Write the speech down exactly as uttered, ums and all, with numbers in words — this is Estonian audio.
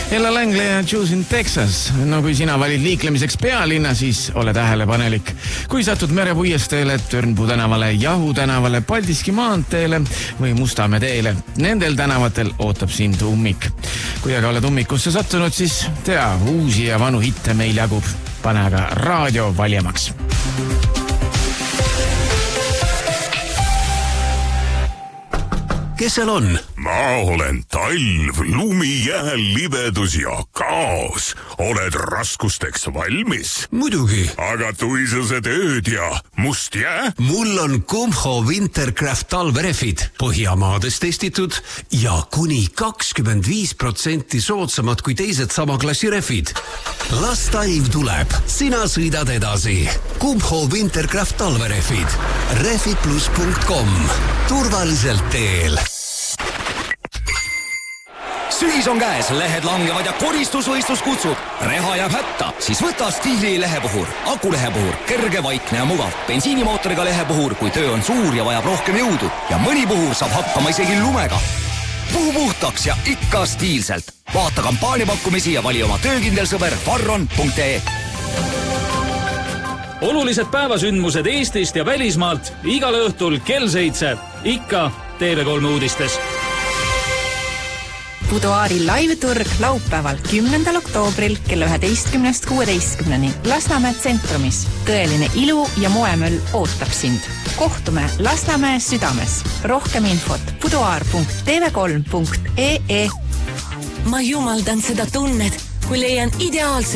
Ella Langley ja Juice in Texas. No kui sina valid liiklemiseks pealinna, siis ole tähelepanelik. Kui satud Merepuiesteele, Törnpuu tänavale, Jahu tänavale, Paldiski maanteele või Mustamäe teele, nendel tänavatel ootab sind ummik. Kui aga oled ummikusse sattunud, siis tea, uusi ja vanu hitte meil jagub. Pane aga raadio valjemaks. Kes seal on? Ma olen talv, lumi, jääl, libedus ja kaos. Oled raskusteks valmis? Muidugi. Aga tuisused ööd ja must jää? Mul on Kumho Wintercraft talverefid. Põhjamaades testitud ja kuni kakskümmend viis protsenti soodsamad kui teised sama klassi refid. Las talv tuleb. Sina sõidad edasi. Kumho Wintercraft talverefid. refid plus punkt com. Turvaliselt teel. Sügis on käes, lehed langevad ja koristusvõistlus kutsub. Reha jääb hätta, siis võta Stiili lehepuhur. Akulehepuhur, kerge, vaikne ja mugav. Bensiinimootoriga lehepuhur, kui töö on suur ja vajab rohkem jõudu. Ja mõni puhur saab hakkama isegi lumega. Puhu puhtaks ja ikka stiilselt. Vaata kampaaniapakkumisi ja vali oma töökindel sõber farron punkt ee. Olulised päevasündmused Eestist ja välismaalt igal õhtul kell seitse. Ikka T V kolm uudistes. Buduaari live-turg laupäeval kümnendal oktoobril kella üheteistkümnest kuueteistkümneni Lasnamäe tsentromis. Tõeline ilu ja moemöll ootab sind. Kohtume Lasnamäe südames. Rohkem infot buduaar punkt t v kolm punkt ee. Ma jumaldan seda tunnet, kui leian ideaalse